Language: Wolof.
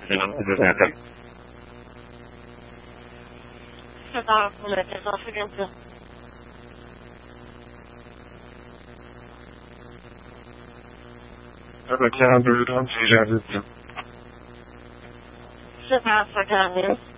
是多少公里？介绍是这样子。 这个家不是他自己家的。 是他所干的。